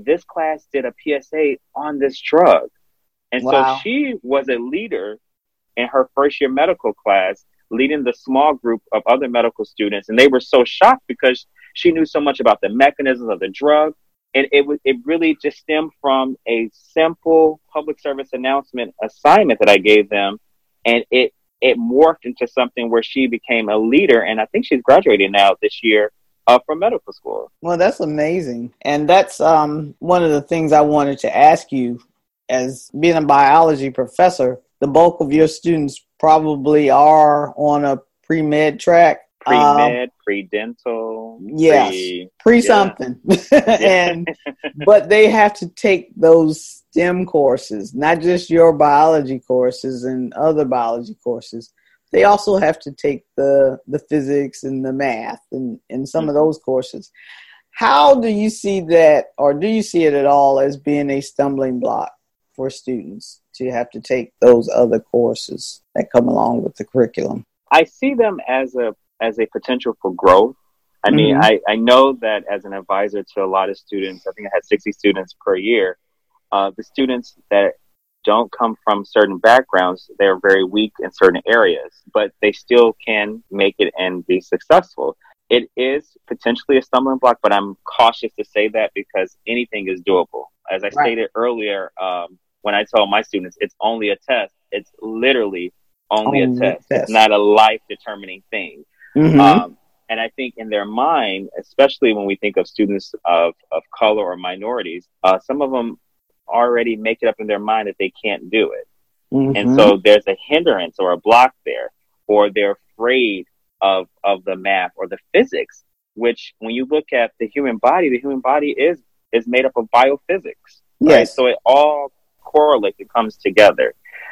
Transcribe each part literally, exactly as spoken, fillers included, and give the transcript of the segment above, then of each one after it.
this class did a P S A on this drug. And so Wow. she was a leader in her first year medical class, leading the small group of other medical students. And they were so shocked because she knew so much about the mechanisms of the drug. And it was, it really just stemmed from a simple public service announcement assignment that I gave them. And it, it morphed into something where she became a leader. And I think she's graduating now this year uh, from medical school. Well, that's amazing. And that's um, one of the things I wanted to ask you. As being a biology professor, the bulk of your students probably are on a pre-med track. Pre-med, um, pre-dental. Yes, pre, pre-something. yeah. and But they have to take those STEM courses, not just your biology courses and other biology courses. They also have to take the, the physics and the math and, and some mm-hmm. of those courses. How do you see that, or do you see it at all as being a stumbling block for students to have to take those other courses that come along with the curriculum? I see them as a as a potential for growth. I mean, mm-hmm. I, I know that as an advisor to a lot of students, I think I had sixty students per year. Uh, the students that don't come from certain backgrounds, they're very weak in certain areas, but they still can make it and be successful. It is potentially a stumbling block, but I'm cautious to say that because anything is doable. As I right. stated earlier, um, when I told my students, it's only a test. It's literally only, only a test. test. It's not a life-determining thing. Mm-hmm. Um, and I think in their mind, especially when we think of students of, of color or minorities, uh, some of them already make it up in their mind that they can't do it. Mm-hmm. And so there's a hindrance or a block there, or they're afraid of, of the math or the physics, which when you look at the human body, the human body is, is made up of biophysics. Yes. Right? So it all correlates, it comes together.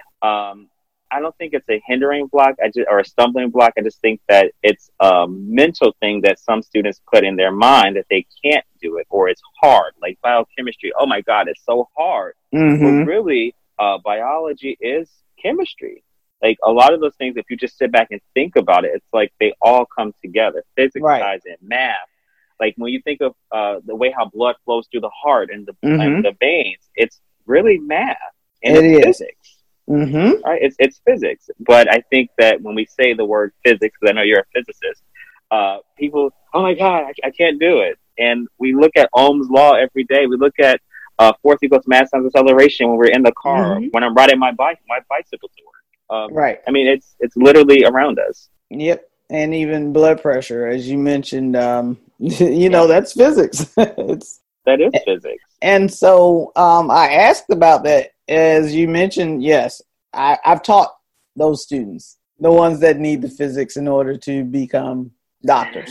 Um, I don't think it's a hindering block I just, or a stumbling block. I just think that it's a mental thing that some students put in their mind that they can't do it or it's hard, like biochemistry. Oh my God, it's so hard. Mm-hmm. But really, uh, biology is chemistry. Like a lot of those things, if you just sit back and think about it, it's like they all come together. Physics right. ties in, math. Like when you think of uh, the way how blood flows through the heart and the, mm-hmm. and the veins, it's really math and it it's is. physics. Mm-hmm. Right? It's it's physics. But I think that when we say the word physics, because I know you're a physicist, uh, people, oh my God, I, I can't do it. And we look at Ohm's law every day. We look at uh, force equals mass times acceleration when we're in the car, mm-hmm. when I'm riding my bike, my bicycle to work. Um, right. I mean, it's it's literally around us. Yep. And even blood pressure, as you mentioned, um, you know, yeah. that's physics. it's That is physics. And so um, I asked about that. As you mentioned, yes, I, I've taught those students, the ones that need the physics in order to become doctors.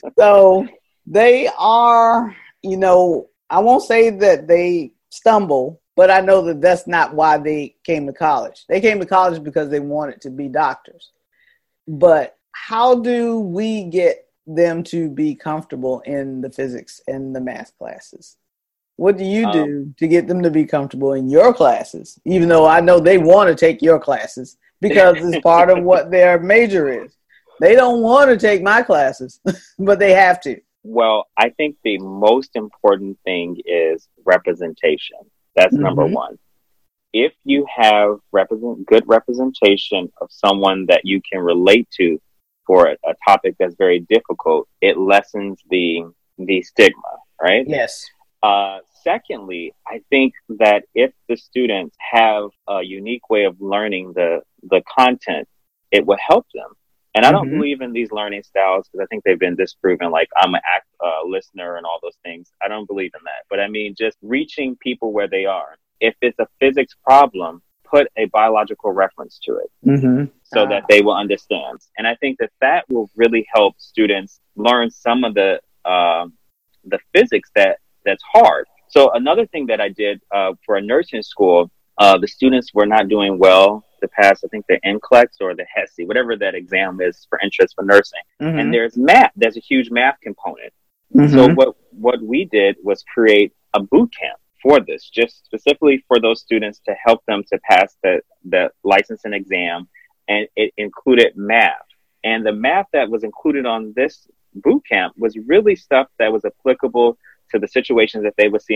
So they are, you know, I won't say that they stumble, but I know that that's not why they came to college. They came to college because they wanted to be doctors. But how do we get them to be comfortable in the physics and the math classes? What do you do um, to get them to be comfortable in your classes, even though I know they want to take your classes because it's part of what their major is? They don't want to take my classes, but they have to. Well, I think the most important thing is representation. That's mm-hmm. number one. If you have represent good representation of someone that you can relate to for a, a topic that's very difficult, it lessens the the stigma, right? Yes. Uh, secondly, I think that if the students have a unique way of learning the, the content, it will help them. And I don't mm-hmm. believe in these learning styles because I think they've been disproven, like I'm an act, uh, listener and all those things. I don't believe in that. But I mean, just reaching people where they are. If it's a physics problem, put a biological reference to it mm-hmm. so ah. that they will understand. And I think that that will really help students learn some of the uh, the physics that that's hard. So another thing that I did uh, for a nursing school, uh, the students were not doing well to pass, I think the N C L E X or the H E S I, whatever that exam is for entrance for nursing. Mm-hmm. And there's math. There's a huge math component. Mm-hmm. So what, what we did was create a boot camp for this, just specifically for those students to help them to pass the, the licensing exam. And it included math. And the math that was included on this boot camp was really stuff that was applicable to the situations that they would see